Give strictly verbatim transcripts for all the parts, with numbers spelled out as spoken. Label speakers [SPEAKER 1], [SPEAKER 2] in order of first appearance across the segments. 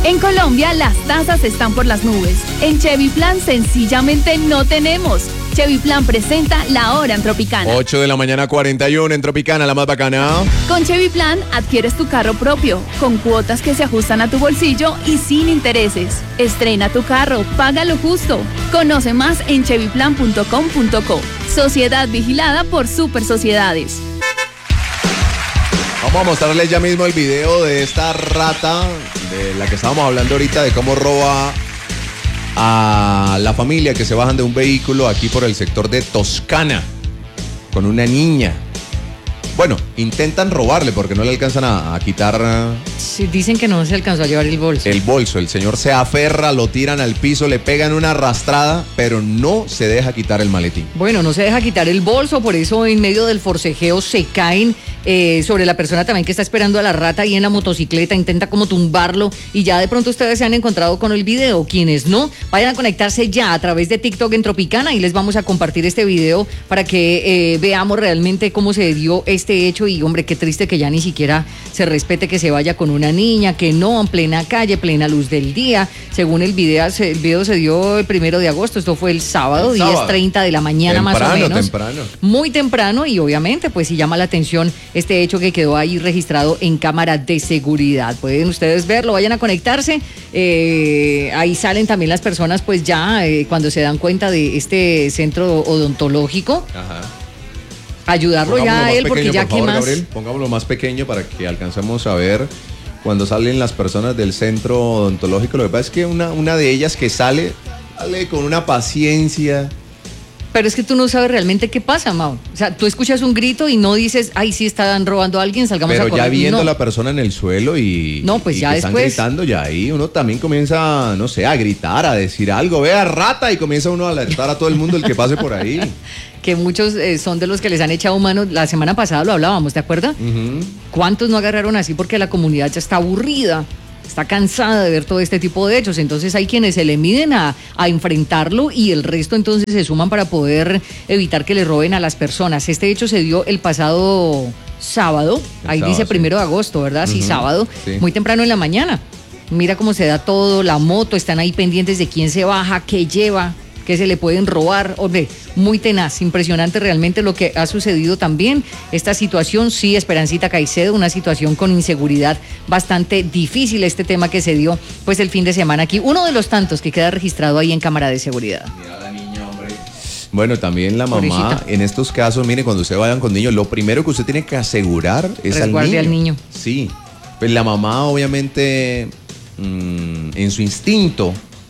[SPEAKER 1] En Colombia, las tasas están por las nubes. En Chevy Plan, sencillamente no tenemos. Chevy Plan presenta La Hora en Tropicana.
[SPEAKER 2] ocho de la mañana, cuarenta y uno en Tropicana, la más bacana.
[SPEAKER 1] Con Chevy Plan, adquieres tu carro propio, con cuotas que se ajustan a tu bolsillo y sin intereses. Estrena tu carro, págalo justo. Conoce más en chevy plan punto com punto co. Sociedad vigilada por Super Sociedades.
[SPEAKER 2] Vamos a mostrarles ya mismo el video de esta rata de la que estábamos hablando ahorita, de cómo roba a la familia que se bajan de un vehículo aquí por el sector de Toscana con una niña. Bueno, intentan robarle porque no le alcanzan a, a quitar...
[SPEAKER 3] Sí, dicen que no se alcanzó a llevar el bolso.
[SPEAKER 2] El bolso, el señor se aferra, lo tiran al piso, le pegan una arrastrada, pero no se deja quitar el maletín.
[SPEAKER 3] Bueno, no se deja quitar el bolso, por eso en medio del forcejeo se caen eh, sobre la persona también que está esperando a la rata ahí en la motocicleta, intenta como tumbarlo y ya de pronto ustedes se han encontrado con el video. Quienes no, vayan a conectarse ya a través de TikTok en Tropicana y les vamos a compartir este video para que eh, veamos realmente cómo se dio este hecho y hombre, qué triste que ya ni siquiera se respete que se vaya con una niña, que no, en plena calle, plena luz del día. Según el video, el video se dio el primero de agosto, esto fue el sábado, el sábado. diez treinta de la mañana temprano, más o menos.
[SPEAKER 2] Temprano.
[SPEAKER 3] Muy temprano y obviamente pues sí llama la atención este hecho que quedó ahí registrado en cámara de seguridad. Pueden ustedes verlo, vayan a conectarse. Eh, ahí salen también las personas pues ya eh, cuando se dan cuenta de este centro odontológico.
[SPEAKER 2] Ajá.
[SPEAKER 3] Ayudarlo ya a él,
[SPEAKER 2] pequeño,
[SPEAKER 3] porque ya
[SPEAKER 2] por favor,
[SPEAKER 3] que más...
[SPEAKER 2] Gabriel, pongámoslo más pequeño para que alcancemos a ver cuando salen las personas del centro odontológico. Lo que pasa es que una, una de ellas que sale, sale con una paciencia.
[SPEAKER 3] Pero es que tú no sabes realmente qué pasa, Mau. O sea, tú escuchas un grito y no dices, ay, sí están robando a alguien, salgamos
[SPEAKER 2] Pero
[SPEAKER 3] a correr.
[SPEAKER 2] ya viendo
[SPEAKER 3] no.
[SPEAKER 2] a la persona en el suelo y,
[SPEAKER 3] no, pues
[SPEAKER 2] y
[SPEAKER 3] ya
[SPEAKER 2] que
[SPEAKER 3] después...
[SPEAKER 2] están gritando, ya ahí uno también comienza, no sé, a gritar, a decir algo. Vea, rata, y comienza uno a alertar a todo el mundo el que pase por ahí.
[SPEAKER 3] Que muchos eh, son de los que les han echado mano. La semana pasada lo hablábamos, ¿te acuerdas?
[SPEAKER 2] Uh-huh.
[SPEAKER 3] ¿Cuántos no agarraron así porque la comunidad ya está aburrida? Está cansada de ver todo este tipo de hechos, entonces hay quienes se le miden a, a enfrentarlo y el resto entonces se suman para poder evitar que le roben a las personas. Este hecho se dio el pasado sábado, el ahí sábado, dice primero sí. de agosto, ¿verdad? Sí, uh-huh. sábado, sí. muy temprano en la mañana. Mira cómo se da todo, la moto, están ahí pendientes de quién se baja, qué lleva, que se le pueden robar. Hombre, muy tenaz, impresionante realmente lo que ha sucedido también. Esta situación, sí, Esperancita Caicedo, una situación con inseguridad bastante difícil, este tema que se dio pues el fin de semana aquí. Uno de los tantos que queda registrado ahí en cámara de seguridad.
[SPEAKER 2] Mira la niña, hombre. Bueno, también la mamá,
[SPEAKER 3] Pobrecita.
[SPEAKER 2] En estos casos, mire, cuando usted vayan con niños, lo primero que usted tiene que asegurar es al niño.
[SPEAKER 3] al niño.
[SPEAKER 2] Sí, pues la mamá obviamente mmm, en su instinto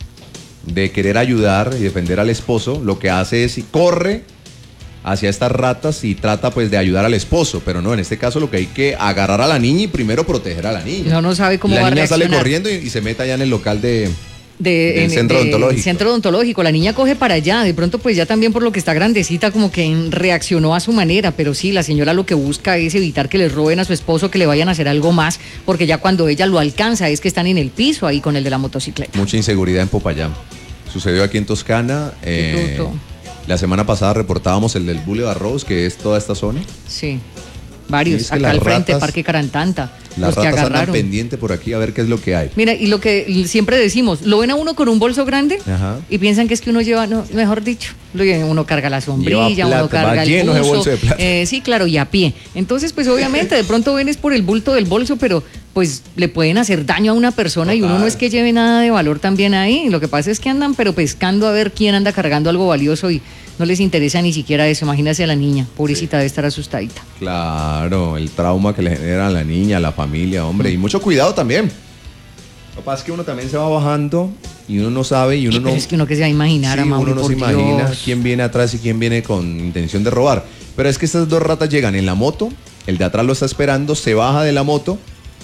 [SPEAKER 2] de querer ayudar y defender al esposo, lo que hace es corre hacia estas ratas y trata pues de ayudar al esposo, pero no, en este caso lo que hay que agarrar a la niña y primero proteger a la niña.
[SPEAKER 3] No, no sabe cómo
[SPEAKER 2] la
[SPEAKER 3] va a
[SPEAKER 2] niña
[SPEAKER 3] reaccionar.
[SPEAKER 2] sale corriendo y, y se mete allá en el local de...
[SPEAKER 3] De,
[SPEAKER 2] del
[SPEAKER 3] en,
[SPEAKER 2] centro
[SPEAKER 3] de,
[SPEAKER 2] odontológico.
[SPEAKER 3] centro odontológico, la niña coge para allá, de pronto pues ya también por lo que está grandecita como que reaccionó a su manera, pero sí, la señora lo que busca es evitar que le roben a su esposo, que le vayan a hacer algo más, porque ya cuando ella lo alcanza es que están en el piso ahí con el de la motocicleta.
[SPEAKER 2] Mucha inseguridad en Popayán. Sucedió aquí en Toscana. Eh, la semana pasada reportábamos el del Boulevard Rose, que es toda esta zona.
[SPEAKER 3] Sí, varios,
[SPEAKER 2] es que
[SPEAKER 3] acá al frente,
[SPEAKER 2] ratas,
[SPEAKER 3] Parque Carantanta.
[SPEAKER 2] Las
[SPEAKER 3] los
[SPEAKER 2] ratas
[SPEAKER 3] que agarraron.
[SPEAKER 2] andan pendiente por aquí a ver qué es lo que hay.
[SPEAKER 3] Mira, y lo que siempre decimos, lo ven a uno con un bolso grande.
[SPEAKER 2] Ajá.
[SPEAKER 3] Y piensan que es que uno lleva, no, mejor dicho, uno carga la sombrilla,
[SPEAKER 2] plata,
[SPEAKER 3] uno carga el
[SPEAKER 2] lleno
[SPEAKER 3] buzo.
[SPEAKER 2] De bolso de plata.
[SPEAKER 3] Eh, sí, claro, y a pie. Entonces, pues obviamente, de pronto ven es por el bulto del bolso, pero pues le pueden hacer daño a una persona. Total. Y uno no es que lleve nada de valor también ahí. Lo que pasa es que andan pero pescando a ver quién anda cargando algo valioso y no les interesa ni siquiera eso. Imagínese a la niña, pobrecita, sí. Debe estar asustadita.
[SPEAKER 2] Claro, el trauma que le genera a la niña, a la familia, hombre, mm. y mucho cuidado también. Lo que pasa es que uno también se va bajando y uno no sabe y uno
[SPEAKER 3] pero
[SPEAKER 2] no...
[SPEAKER 3] es que uno que se va a imaginar,
[SPEAKER 2] sí,
[SPEAKER 3] a Mauri,
[SPEAKER 2] uno no se imagina quién viene atrás y quién viene con intención de robar. Pero es que estas dos ratas llegan en la moto, el de atrás lo está esperando, se baja de la moto,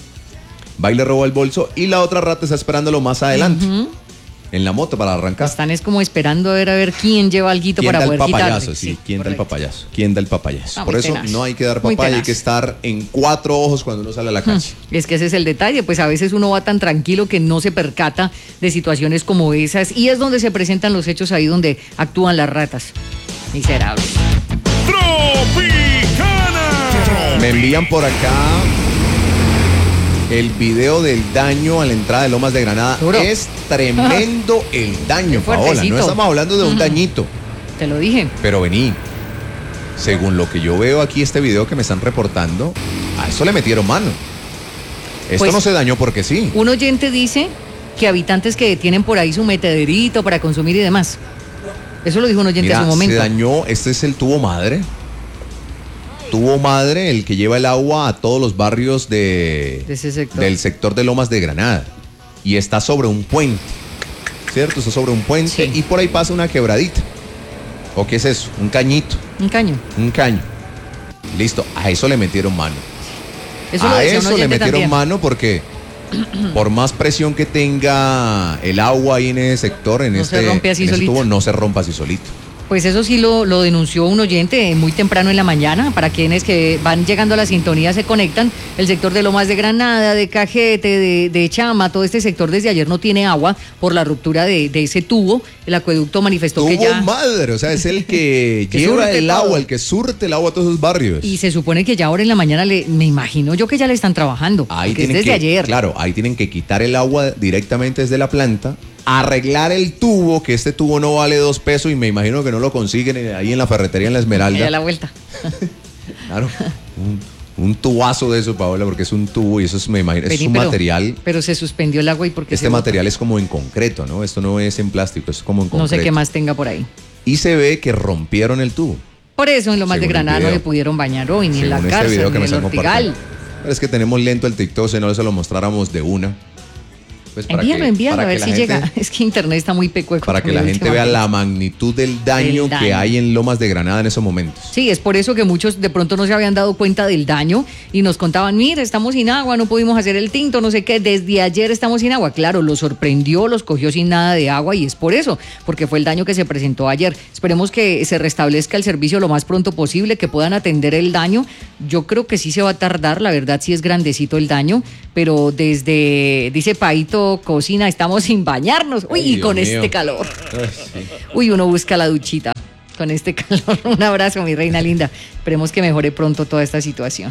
[SPEAKER 2] va y le roba el bolso y la otra rata está esperándolo más adelante. Uh-huh. En la moto para arrancar.
[SPEAKER 3] Están es como esperando a ver a ver quién lleva alguito para poder quitarle.
[SPEAKER 2] ¿Quién da el papayazo? Sí,
[SPEAKER 3] sí,
[SPEAKER 2] ¿quién
[SPEAKER 3] correcto.
[SPEAKER 2] da el papayazo? ¿Quién da el papayazo?
[SPEAKER 3] Ah,
[SPEAKER 2] Por eso
[SPEAKER 3] tenaz.
[SPEAKER 2] no hay que dar papaya, hay que estar en cuatro ojos cuando uno sale a la calle.
[SPEAKER 3] Hmm. Es que ese es el detalle, pues a veces uno va tan tranquilo que no se percata de situaciones como esas y es donde se presentan los hechos ahí donde actúan las ratas. Miserables.
[SPEAKER 4] Tropicana.
[SPEAKER 2] Me envían por acá el video del daño a la entrada de Lomas de Granada.
[SPEAKER 3] Duro.
[SPEAKER 2] Es tremendo el daño,
[SPEAKER 3] Qué
[SPEAKER 2] Paola. No
[SPEAKER 3] fuertecito.
[SPEAKER 2] estamos hablando de un
[SPEAKER 3] Mm.
[SPEAKER 2] dañito.
[SPEAKER 3] Te lo dije.
[SPEAKER 2] Pero vení, según lo que yo veo aquí, este video que me están reportando, a eso le metieron mano. Esto
[SPEAKER 3] Pues,
[SPEAKER 2] no se dañó porque sí.
[SPEAKER 3] Un oyente dice que habitantes que tienen por ahí su metederito para consumir y demás. Eso lo dijo un oyente
[SPEAKER 2] Mira,
[SPEAKER 3] hace un
[SPEAKER 2] se
[SPEAKER 3] momento.
[SPEAKER 2] dañó, este es el tubo madre. Tubo madre, el que lleva el agua a todos los barrios de,
[SPEAKER 3] De ese sector.
[SPEAKER 2] del sector de Lomas de Granada. Y está sobre un puente, ¿cierto? Está sobre un puente
[SPEAKER 3] Sí.
[SPEAKER 2] y por ahí pasa una quebradita. ¿O qué es eso? Un cañito,
[SPEAKER 3] Un caño.
[SPEAKER 2] un caño. Listo, a eso le metieron mano.
[SPEAKER 3] Eso lo
[SPEAKER 2] a
[SPEAKER 3] decía un
[SPEAKER 2] eso le
[SPEAKER 3] oyente
[SPEAKER 2] metieron
[SPEAKER 3] también.
[SPEAKER 2] mano porque por más presión que tenga el agua ahí en ese sector, en
[SPEAKER 3] No
[SPEAKER 2] este
[SPEAKER 3] se rompe así
[SPEAKER 2] en ese
[SPEAKER 3] solito.
[SPEAKER 2] tubo, no se rompa así solito.
[SPEAKER 3] Pues eso sí lo, lo denunció un oyente muy temprano en la mañana. Para quienes que van llegando a la sintonía se conectan, el sector de Lomas de Granada, de Cajete, de, de Chama, todo este sector desde ayer no tiene agua por la ruptura de, de ese tubo. El acueducto manifestó que
[SPEAKER 2] Tubo
[SPEAKER 3] ya...
[SPEAKER 2] madre, o sea, es el que,
[SPEAKER 3] Que
[SPEAKER 2] lleva
[SPEAKER 3] surte
[SPEAKER 2] el
[SPEAKER 3] todo.
[SPEAKER 2] agua, el que surte el agua a todos esos barrios.
[SPEAKER 3] Y se supone que ya ahora en la mañana, le, me imagino yo que ya le están trabajando.
[SPEAKER 2] Ahí
[SPEAKER 3] porque es
[SPEAKER 2] tienen
[SPEAKER 3] desde
[SPEAKER 2] que,
[SPEAKER 3] ayer.
[SPEAKER 2] claro, ahí tienen que quitar el agua directamente desde la planta, arreglar el tubo, que este tubo no vale dos pesos y me imagino que no lo consiguen ahí en la ferretería en la Esmeralda.
[SPEAKER 3] Ya a la vuelta.
[SPEAKER 2] Claro, un, un tubazo de eso, Paola, porque es un tubo y eso es, me imagino, es
[SPEAKER 3] Vení,
[SPEAKER 2] un
[SPEAKER 3] pero-
[SPEAKER 2] material.
[SPEAKER 3] Pero se suspendió el agua y porque
[SPEAKER 2] Este material es como en concreto, ¿no? Esto no es en plástico, es como en concreto.
[SPEAKER 3] no sé qué más tenga por ahí.
[SPEAKER 2] Y se ve que rompieron el tubo.
[SPEAKER 3] Por eso en Lomas de
[SPEAKER 2] Según el
[SPEAKER 3] Granada no
[SPEAKER 2] video.
[SPEAKER 3] le pudieron bañar hoy, ni en la
[SPEAKER 2] Según este
[SPEAKER 3] cárcel,
[SPEAKER 2] video que
[SPEAKER 3] ni
[SPEAKER 2] me
[SPEAKER 3] en el
[SPEAKER 2] están
[SPEAKER 3] Ortigal.
[SPEAKER 2] compartiendo. Pero es que tenemos lento el TikTok, si no se lo mostráramos de una. Pues para
[SPEAKER 3] Envíalo,
[SPEAKER 2] que-
[SPEAKER 3] envíalo,
[SPEAKER 2] para
[SPEAKER 3] a ver
[SPEAKER 2] que
[SPEAKER 3] si
[SPEAKER 2] la gente-
[SPEAKER 3] llega. Es que internet está muy pecueco.
[SPEAKER 2] Para que la gente vea la magnitud del daño,
[SPEAKER 3] Del daño.
[SPEAKER 2] que hay en Lomas de Granada en esos momentos.
[SPEAKER 3] Sí, es por eso que muchos de pronto no se habían dado cuenta del daño y nos contaban, mira, estamos sin agua, no pudimos hacer el tinto, no sé qué, desde ayer estamos sin agua. Claro, los sorprendió, los cogió sin nada de agua y es por eso, porque fue el daño que se presentó ayer. Esperemos que se restablezca el servicio lo más pronto posible, que puedan atender el daño. Yo creo que sí se va a tardar, la verdad sí es grandecito el daño, pero desde, dice Paito Cocina, estamos sin bañarnos. Uy,
[SPEAKER 2] Ay,
[SPEAKER 3] y
[SPEAKER 2] Dios
[SPEAKER 3] con
[SPEAKER 2] mío.
[SPEAKER 3] este calor.
[SPEAKER 2] Ay, sí.
[SPEAKER 3] Uy, uno busca la duchita con este calor. Un abrazo, mi reina linda. Esperemos que mejore pronto toda esta situación.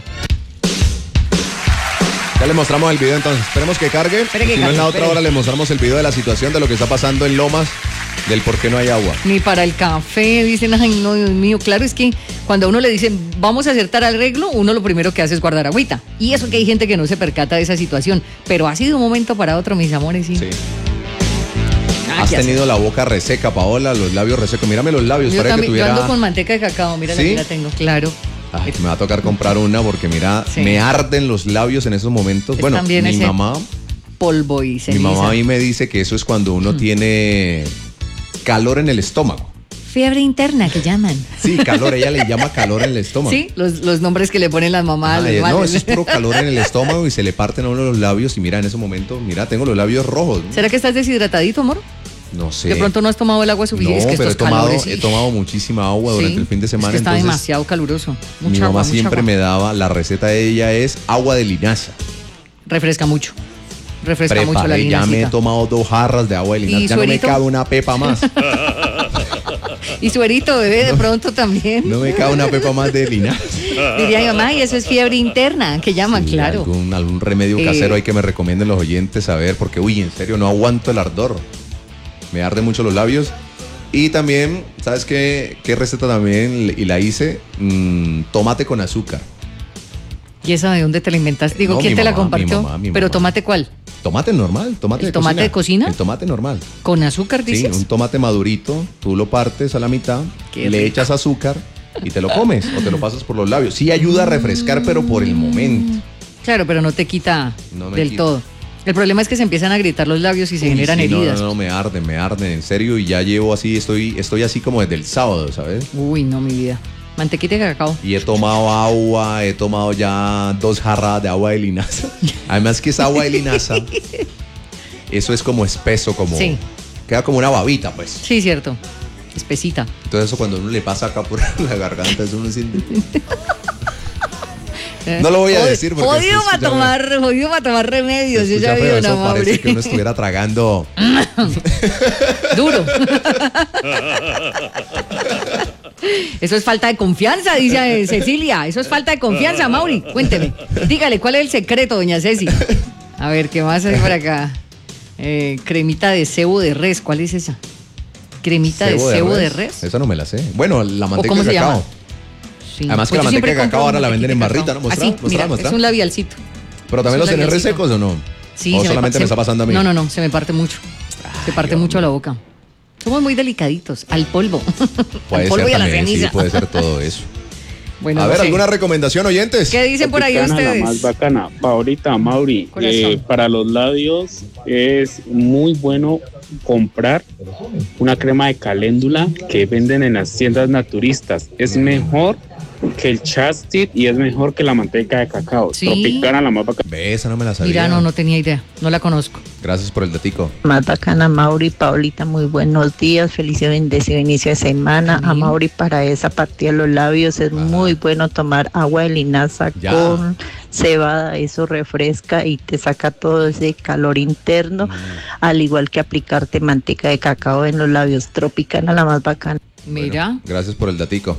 [SPEAKER 2] Ya le mostramos el video entonces. Esperemos que cargue.
[SPEAKER 3] Espere que
[SPEAKER 2] si no, en
[SPEAKER 3] cargue,
[SPEAKER 2] la otra
[SPEAKER 3] espere.
[SPEAKER 2] hora le mostramos el video de la situación de lo que está pasando en Lomas, del por qué no hay agua.
[SPEAKER 3] Ni para el café, dicen, ay, no, Dios mío. Claro, es que cuando a uno le dicen, vamos a hacer tal arreglo, uno lo primero que hace es guardar agüita. Y eso que hay gente que no se percata de esa situación. Pero ha sido de un momento para otro, mis amores, sí.
[SPEAKER 2] Sí.
[SPEAKER 3] Ah,
[SPEAKER 2] Has
[SPEAKER 3] ¿qué hace?
[SPEAKER 2] tenido la boca reseca, Paola, los labios resecos. Mírame los labios,
[SPEAKER 3] Yo,
[SPEAKER 2] para que
[SPEAKER 3] también, yo
[SPEAKER 2] tuviera.
[SPEAKER 3] ando con manteca de cacao, mira,
[SPEAKER 2] ¿Sí?
[SPEAKER 3] aquí la tengo, claro.
[SPEAKER 2] Ay, me va a tocar comprar una porque mira,
[SPEAKER 3] Sí.
[SPEAKER 2] me arden los labios en esos momentos.
[SPEAKER 3] Es
[SPEAKER 2] Bueno,
[SPEAKER 3] también
[SPEAKER 2] mi
[SPEAKER 3] ese
[SPEAKER 2] mamá,
[SPEAKER 3] Polvo y
[SPEAKER 2] mi
[SPEAKER 3] ceniza.
[SPEAKER 2] mamá a mí me dice que eso es cuando uno tiene calor en el estómago.
[SPEAKER 3] Fiebre interna que llaman.
[SPEAKER 2] Sí, calor, ella le llama calor en el estómago.
[SPEAKER 3] Sí, los, los nombres que le ponen las mamás.
[SPEAKER 2] Ay,
[SPEAKER 3] los
[SPEAKER 2] no,
[SPEAKER 3] males.
[SPEAKER 2] eso es puro calor en el estómago y se le parten a uno los labios y mira, en ese momento, mira, tengo los labios rojos. ¿no?
[SPEAKER 3] ¿Será que estás deshidratadito, amor?
[SPEAKER 2] No sé.
[SPEAKER 3] De pronto no has tomado el agua
[SPEAKER 2] No,
[SPEAKER 3] suficiente. Es que
[SPEAKER 2] pero he
[SPEAKER 3] estos
[SPEAKER 2] tomado,
[SPEAKER 3] calores,
[SPEAKER 2] he
[SPEAKER 3] sí.
[SPEAKER 2] tomado muchísima agua durante
[SPEAKER 3] Sí,
[SPEAKER 2] el fin de semana.
[SPEAKER 3] Es que está
[SPEAKER 2] entonces,
[SPEAKER 3] demasiado caluroso. Mucha
[SPEAKER 2] mi mamá
[SPEAKER 3] agua, mucha
[SPEAKER 2] siempre
[SPEAKER 3] agua.
[SPEAKER 2] me daba, la receta de ella es agua de linaza.
[SPEAKER 3] Refresca mucho. Refresca mucho la
[SPEAKER 2] Preparé, ya me he
[SPEAKER 3] linacita.
[SPEAKER 2] tomado dos jarras de agua de linaza.
[SPEAKER 3] ¿Y
[SPEAKER 2] Ya no me
[SPEAKER 3] suerito?
[SPEAKER 2] cabe una pepa más.
[SPEAKER 3] Y suerito, bebé, de pronto también.
[SPEAKER 2] No me cabe una pepa más de linaza.
[SPEAKER 3] Diría mi mamá, y eso es fiebre interna, que llaman,
[SPEAKER 2] Sí,
[SPEAKER 3] claro.
[SPEAKER 2] Algún, algún remedio
[SPEAKER 3] Eh,
[SPEAKER 2] casero hay que me recomienden los oyentes a ver, porque uy, en serio, no aguanto el ardor. Me arden mucho los labios. Y también, ¿sabes qué, qué receta también? Y la hice, mm, tomate con azúcar.
[SPEAKER 3] ¿Y esa de dónde te la inventaste? Digo,
[SPEAKER 2] No,
[SPEAKER 3] ¿quién
[SPEAKER 2] mi
[SPEAKER 3] te la
[SPEAKER 2] mamá, mi
[SPEAKER 3] compartió?
[SPEAKER 2] mamá, mi
[SPEAKER 3] ¿Pero
[SPEAKER 2] mamá.
[SPEAKER 3] tomate cuál?
[SPEAKER 2] Tomate normal, tomate
[SPEAKER 3] ¿El
[SPEAKER 2] de
[SPEAKER 3] tomate
[SPEAKER 2] cocina.
[SPEAKER 3] de cocina?
[SPEAKER 2] El tomate normal.
[SPEAKER 3] ¿Con azúcar,
[SPEAKER 2] Sí,
[SPEAKER 3] dices?
[SPEAKER 2] un tomate madurito, tú lo partes a la mitad,
[SPEAKER 3] Qué
[SPEAKER 2] le
[SPEAKER 3] rico.
[SPEAKER 2] echas azúcar y te lo comes o te lo pasas por los labios. Sí ayuda a refrescar, pero por el momento.
[SPEAKER 3] Claro, pero no te quita
[SPEAKER 2] No me
[SPEAKER 3] del
[SPEAKER 2] quita.
[SPEAKER 3] todo. El problema es que se empiezan a agrietar los labios y se
[SPEAKER 2] Uy,
[SPEAKER 3] generan
[SPEAKER 2] sí, no,
[SPEAKER 3] heridas.
[SPEAKER 2] No, no, me arden, me arden, en serio, y ya llevo así, estoy, estoy así como desde el sábado, ¿sabes?
[SPEAKER 3] Uy, no, mi vida. Mantequita de cacao.
[SPEAKER 2] Y he tomado agua, he tomado ya dos jarras de agua de linaza. Además que esa agua de linaza, eso es como espeso, como...
[SPEAKER 3] Sí.
[SPEAKER 2] Queda como una babita, pues.
[SPEAKER 3] Sí, cierto. Espesita.
[SPEAKER 2] Entonces eso cuando uno le pasa acá por la garganta, eso uno siente... No lo voy a
[SPEAKER 3] Jod-
[SPEAKER 2] decir porque
[SPEAKER 3] Jodido
[SPEAKER 2] se
[SPEAKER 3] para
[SPEAKER 2] escucha
[SPEAKER 3] tomar, jodido para tomar remedios.
[SPEAKER 2] Se
[SPEAKER 3] Yo ya
[SPEAKER 2] escucha
[SPEAKER 3] vi
[SPEAKER 2] feo,
[SPEAKER 3] una
[SPEAKER 2] eso parece
[SPEAKER 3] Mauri.
[SPEAKER 2] que uno estuviera tragando...
[SPEAKER 3] Duro. Eso es falta de confianza, dice Cecilia. Eso es falta de confianza, Mauri. Cuénteme. Dígale, ¿cuál es el secreto, doña Ceci? A ver, ¿qué más hay por acá? Eh, cremita de cebo de res, ¿cuál es esa? Cremita ¿Cebo de cebo de res? de res.
[SPEAKER 2] Esa no me la sé. Bueno, la manteca
[SPEAKER 3] ¿Cómo
[SPEAKER 2] de
[SPEAKER 3] se
[SPEAKER 2] cacao.
[SPEAKER 3] llama? Sí.
[SPEAKER 2] Además que
[SPEAKER 3] Pues
[SPEAKER 2] la manteca de cacao ahora la venden en barrita, ¿no?
[SPEAKER 3] Muestra, Así, mira, muestra. Es un labialcito.
[SPEAKER 2] ¿Pero también los tenés resecos o no?
[SPEAKER 3] Sí.
[SPEAKER 2] ¿O solamente me, me está pasando a mí?
[SPEAKER 3] No, no, no, se me parte mucho. Ay, se parte mucho la boca. Somos muy delicaditos, al polvo.
[SPEAKER 2] Puede
[SPEAKER 3] al polvo
[SPEAKER 2] ser
[SPEAKER 3] y a la
[SPEAKER 2] también,
[SPEAKER 3] ceniza.
[SPEAKER 2] sí, puede ser todo eso.
[SPEAKER 3] Bueno,
[SPEAKER 2] a
[SPEAKER 3] no
[SPEAKER 2] ver,
[SPEAKER 3] sé.
[SPEAKER 2] ¿alguna recomendación, oyentes?
[SPEAKER 3] ¿Qué dicen por ahí ustedes?
[SPEAKER 4] La más bacana, Paulita, Mauri, eh, para los labios es muy bueno comprar una crema de caléndula que venden en las tiendas naturistas. Es mejor que el chapstick y es mejor que la manteca de cacao.
[SPEAKER 3] ¿Sí?
[SPEAKER 4] Tropicana, la más bacana.
[SPEAKER 2] Ve, esa no me la sabía.
[SPEAKER 3] Mira, no, no tenía idea, no la conozco.
[SPEAKER 2] Gracias por el datico.
[SPEAKER 5] Más bacana, Mauri, Paulita, muy buenos días, feliz y bendecido inicio de semana.
[SPEAKER 3] Sí.
[SPEAKER 5] A Mauri, para esa partida de los labios es Ajá. muy bueno tomar agua de linaza ya. con cebada, eso refresca y te saca todo ese calor interno, mm. al igual que aplicarte manteca de cacao en los labios. Tropicana, la más bacana.
[SPEAKER 3] Mira.
[SPEAKER 2] Bueno, gracias por el datico.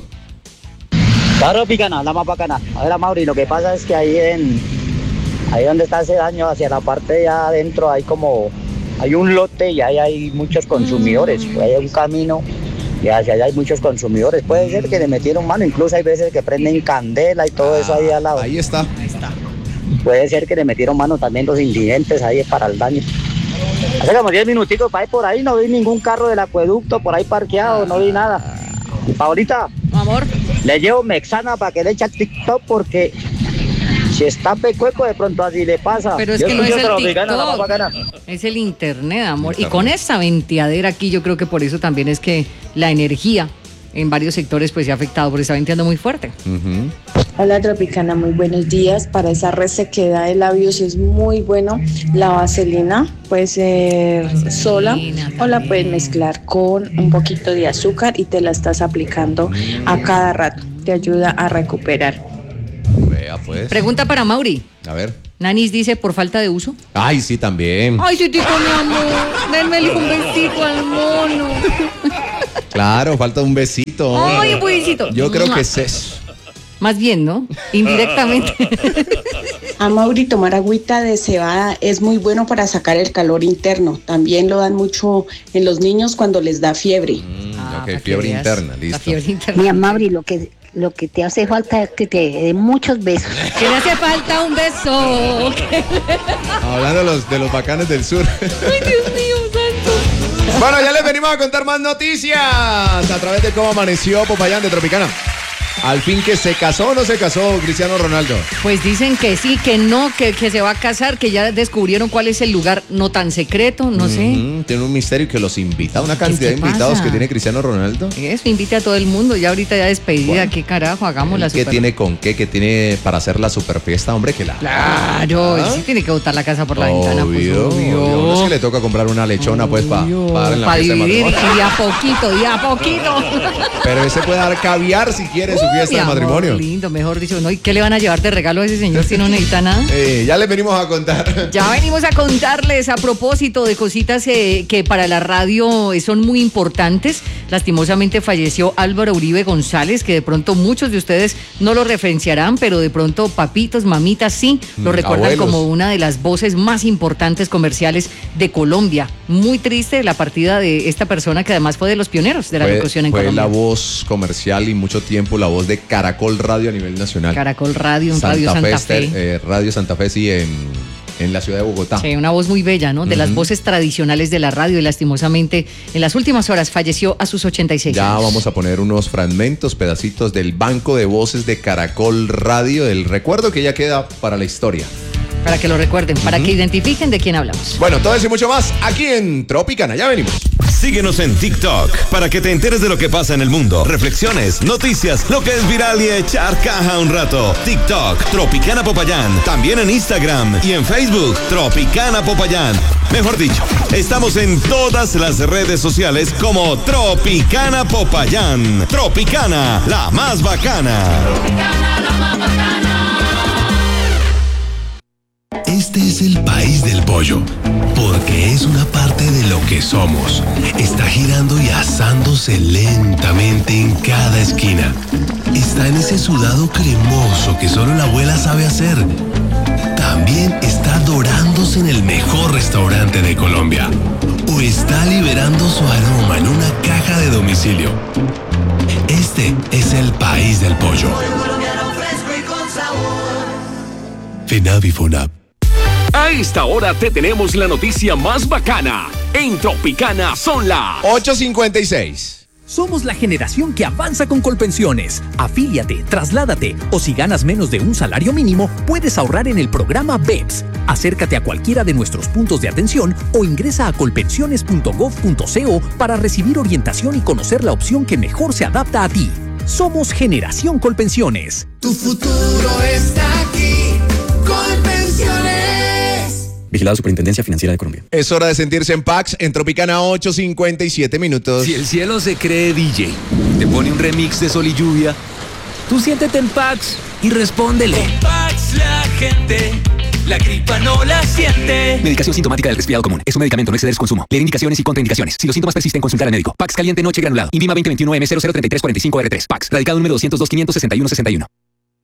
[SPEAKER 6] La Tropicana, la más bacana. A ver, Mauri, lo que pasa es que ahí en ahí donde está ese daño, hacia la parte de adentro, hay como hay un lote y ahí hay muchos consumidores, ahí hay un camino y hacia allá hay muchos consumidores. Puede ser que le metieron mano, incluso hay veces que prenden candela y todo eso ahí al lado.
[SPEAKER 2] Ahí está. Ahí está.
[SPEAKER 6] Puede ser que le metieron mano también los incidentes ahí para el daño. Hace como diez minuticos para ir por ahí, no vi ningún carro del acueducto por ahí parqueado, no vi nada. Y Paulita,
[SPEAKER 3] amor,
[SPEAKER 6] le llevo Mexana para que le eche TikTok porque si está pecueco de pronto así le pasa.
[SPEAKER 3] Pero es
[SPEAKER 6] yo
[SPEAKER 3] que no es el
[SPEAKER 6] TikTok,
[SPEAKER 3] es el internet, amor. Internet. Y con esta venteadera aquí yo creo que por eso también es que la energía en varios sectores pues se ha afectado porque está venteando muy fuerte.
[SPEAKER 7] Uh-huh. Hola Tropicana, muy buenos días. Para esa resequedad de labios es muy bueno la vaselina, puede ser vaselina, sola o la puedes mezclar con un poquito de azúcar y te la estás aplicando a cada rato, te ayuda a recuperar.
[SPEAKER 2] Vea pues.
[SPEAKER 3] Pregunta para Mauri.
[SPEAKER 2] A ver.
[SPEAKER 3] Nanis dice, ¿por falta de uso?
[SPEAKER 2] Ay, sí, también.
[SPEAKER 3] Ay, sí, tico, mi amor, denme un besito al mono.
[SPEAKER 2] Claro, falta un besito.
[SPEAKER 3] Ay, un besito.
[SPEAKER 2] Yo creo que es eso.
[SPEAKER 3] Más bien, ¿no? Indirectamente.
[SPEAKER 7] A Mauri, tomar agüita de cebada es muy bueno para sacar el calor interno. También lo dan mucho en los niños cuando les da fiebre.
[SPEAKER 2] Mm, ah, ok, fiebre interna, listo.
[SPEAKER 3] Fiebre interna.
[SPEAKER 8] Mira, Mauri, lo que, lo que te hace falta es que te dé muchos besos.
[SPEAKER 3] Que le hace falta un beso. Okay.
[SPEAKER 2] Hablando de los, de los bacanes del sur.
[SPEAKER 3] Ay, Dios mío, santo.
[SPEAKER 2] Bueno, ya les venimos a contar más noticias a través de cómo amaneció Popayán de Tropicana. Al fin, que se casó o no se casó Cristiano Ronaldo.
[SPEAKER 3] Pues dicen que sí, que no, que, que se va a casar, que ya descubrieron cuál es el lugar no tan secreto, no mm-hmm.
[SPEAKER 2] sé. Tiene un misterio que los invita, una cantidad de invitados pasa? que tiene Cristiano Ronaldo.
[SPEAKER 3] Eso, invita a todo el mundo, ya ahorita ya despedida, bueno, ¿qué carajo? Hagamos la super...
[SPEAKER 2] ¿Qué tiene con qué? ¿Qué tiene para hacer la super fiesta? Hombre, que la...
[SPEAKER 3] Claro, ¿Ah? sí tiene que botar la casa por la
[SPEAKER 2] obvio,
[SPEAKER 3] ventana, pues obvio.
[SPEAKER 2] obvio. No es que le toca comprar una lechona, obvio. pues, para pa dar en la
[SPEAKER 3] pa
[SPEAKER 2] fiesta
[SPEAKER 3] dividir,
[SPEAKER 2] de matrimonio.
[SPEAKER 3] y a poquito, y a poquito.
[SPEAKER 2] Pero ese puede dar caviar si quiere en su fiesta de matrimonio.
[SPEAKER 3] Lindo, mejor dicho, ¿no? ¿Y qué le van a llevar de regalo a ese señor si no necesita nada?
[SPEAKER 2] Eh, ya les venimos a contar.
[SPEAKER 3] Ya venimos a contarles a propósito de cositas eh, que para la radio son muy importantes. Lastimosamente falleció Álvaro Uribe González, que de pronto muchos de ustedes no lo referenciarán, pero de pronto papitos, mamitas sí, lo mm, recuerdan abuelos. como una de las voces más importantes comerciales de Colombia. Muy triste la partida de esta persona que además fue de los pioneros de la
[SPEAKER 2] fue,
[SPEAKER 3] locución en
[SPEAKER 2] fue
[SPEAKER 3] Colombia.
[SPEAKER 2] Fue la voz comercial y mucho tiempo la voz de Caracol Radio a nivel nacional.
[SPEAKER 3] Caracol Radio, un Radio Santa Fe.
[SPEAKER 2] Eh, Radio Santa Fe, sí, en, en la ciudad de Bogotá.
[SPEAKER 3] Sí, una voz muy bella, ¿no? De uh-huh. las voces tradicionales de la radio y lastimosamente en las últimas horas falleció a sus ochenta y seis
[SPEAKER 2] ya
[SPEAKER 3] años.
[SPEAKER 2] Ya vamos a poner unos fragmentos, pedacitos del banco de voces de Caracol Radio, el recuerdo que ya queda para la historia.
[SPEAKER 3] Para que lo recuerden, para uh-huh. que identifiquen de quién hablamos.
[SPEAKER 2] Bueno, todo eso y mucho más aquí en Tropicana. Ya venimos.
[SPEAKER 9] Síguenos en TikTok para que te enteres de lo que pasa en el mundo. Reflexiones, noticias, lo que es viral y echar caja un rato. TikTok, Tropicana Popayán. También en Instagram y en Facebook, Tropicana Popayán. Mejor dicho, estamos en todas las redes sociales como Tropicana Popayán. Tropicana, la más bacana.
[SPEAKER 10] Tropicana, la más bacana.
[SPEAKER 11] Este es el país del pollo, porque es una parte de lo que somos. Está girando y asándose lentamente en cada esquina. Está en ese sudado cremoso que solo la abuela sabe hacer. También está está dorándose en el mejor restaurante de Colombia o está liberando su aroma en una caja de domicilio. Este es el país del pollo. FINAVI FONAP.
[SPEAKER 12] A esta hora te tenemos la noticia más bacana. En Tropicana son las
[SPEAKER 2] ocho cincuenta y seis.
[SPEAKER 13] Somos la generación que avanza con Colpensiones. Afíliate, trasládate o si ganas menos de un salario mínimo, puedes ahorrar en el programa B E P S. Acércate a cualquiera de nuestros puntos de atención o ingresa a colpensiones punto gov punto co para recibir orientación y conocer la opción que mejor se adapta a ti. Somos Generación Colpensiones.
[SPEAKER 10] Tu futuro está aquí. Colpensiones.
[SPEAKER 14] Vigilado Superintendencia Financiera de Colombia.
[SPEAKER 2] Es hora de sentirse en Pax en Tropicana ocho cincuenta y siete minutos.
[SPEAKER 15] Si el cielo se cree D J, te pone un remix de Sol y Lluvia, tú siéntete en Pax y respóndele.
[SPEAKER 10] En Pax la gente, la gripa no la siente.
[SPEAKER 15] Medicación sintomática del resfriado común. Es un medicamento, no exceder su consumo. Leer indicaciones y contraindicaciones. Si los síntomas persisten, consultar al médico. Pax caliente noche granulado. INVIMA veinte veintiuno M cero cero treinta y tres cuarenta y cinco R tres. Pax. Radicado número doscientos dos quinientos sesenta y uno sesenta y uno.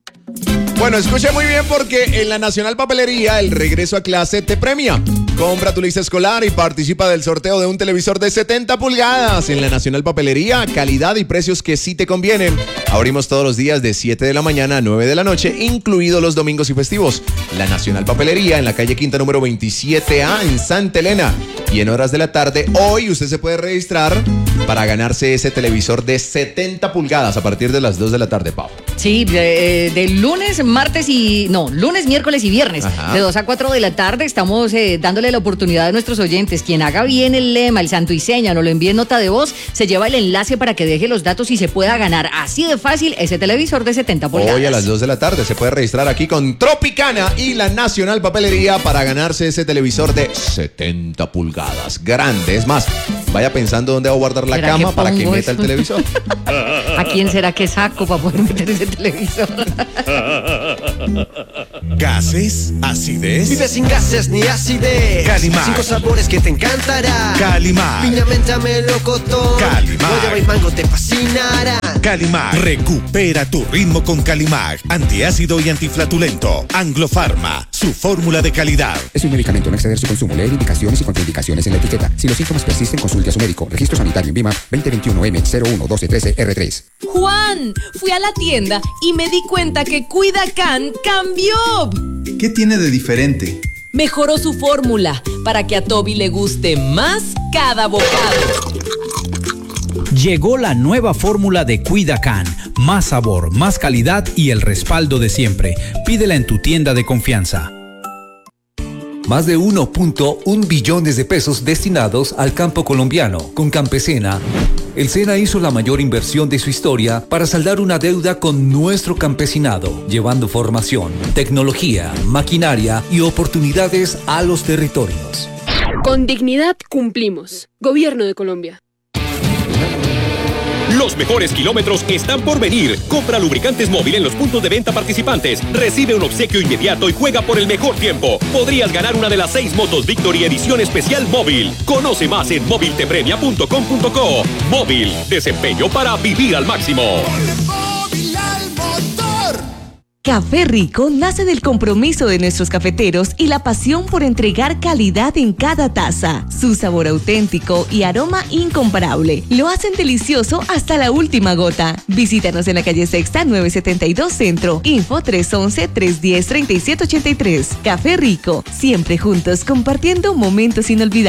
[SPEAKER 2] Bueno, escuche muy bien porque en la Nacional Papelería el regreso a clase te premia. Compra tu lista escolar y participa del sorteo de un televisor de setenta pulgadas. En la Nacional Papelería, calidad y precios que sí te convienen. Abrimos todos los días de siete de la mañana a nueve de la noche, incluidos los domingos y festivos. La Nacional Papelería en la calle Quinta número veintisiete A en Santa Elena. Y en horas de la tarde, hoy usted se puede registrar para ganarse ese televisor de setenta pulgadas a partir de las dos de la tarde, Pau.
[SPEAKER 3] Sí, de, de lunes, martes y... No, lunes, miércoles y viernes. Ajá. De dos a cuatro de la tarde estamos eh, dándole la oportunidad a nuestros oyentes. Quien haga bien el lema, el santo y seña, nos lo envíe en nota de voz, se lleva el enlace para que deje los datos y se pueda ganar así de fácil ese televisor de setenta pulgadas.
[SPEAKER 2] Hoy a las dos de la tarde se puede registrar aquí con Tropicana y la Nacional Papelería para ganarse ese televisor de setenta pulgadas. Grande, es más, vaya pensando dónde va a guardar la cama para que meta el televisor.
[SPEAKER 3] ¿A quién será que saco para poder meter ese televisor?
[SPEAKER 16] Gases, acidez.
[SPEAKER 17] Vive sin gases ni acidez.
[SPEAKER 16] Calimar.
[SPEAKER 17] Cinco sabores que te encantarán.
[SPEAKER 16] Calimar.
[SPEAKER 17] Piña, menta, melocotón.
[SPEAKER 16] Calimar.
[SPEAKER 17] Guayaba y mango te fascinarán.
[SPEAKER 16] Calimar. Recupera tu ritmo con Calimar. Antiácido y antiflatulento. Anglofarma. Su fórmula de calidad.
[SPEAKER 18] Es un medicamento, no exceder su consumo. Leer indicaciones y contraindicaciones en la etiqueta. Si los síntomas persisten, consulte a su médico. Registro sanitario en INVIMA veinte veintiuno M cero uno doce trece R tres.
[SPEAKER 19] Juan, fui a la tienda y me di cuenta que Cuidacan cambió.
[SPEAKER 20] ¿Qué tiene de diferente?
[SPEAKER 19] Mejoró su fórmula para que a Toby le guste más cada bocado.
[SPEAKER 21] Llegó la nueva fórmula de Cuidacan. Más sabor, más calidad y el respaldo de siempre. Pídela en tu tienda de confianza.
[SPEAKER 22] Más de uno punto uno billones de pesos destinados al campo colombiano. Con Campesina, el SENA hizo la mayor inversión de su historia para saldar una deuda con nuestro campesinado, llevando formación, tecnología, maquinaria y oportunidades a los territorios.
[SPEAKER 23] Con dignidad cumplimos. Gobierno de Colombia.
[SPEAKER 12] Los mejores kilómetros están por venir. Compra lubricantes móvil en los puntos de venta participantes. Recibe un obsequio inmediato y juega por el mejor tiempo. Podrías ganar una de las seis motos Victory edición especial móvil. Conoce más en móvil te premia punto com punto co. Móvil, desempeño para vivir al máximo.
[SPEAKER 24] Café Rico nace del compromiso de nuestros cafeteros y la pasión por entregar calidad en cada taza. Su sabor auténtico y aroma incomparable lo hacen delicioso hasta la última gota. Visítanos en la calle Sexta nueve setenta y dos Centro. Info tres once, tres diez, treinta y siete ochenta y tres. Café Rico, siempre juntos compartiendo momentos inolvidables.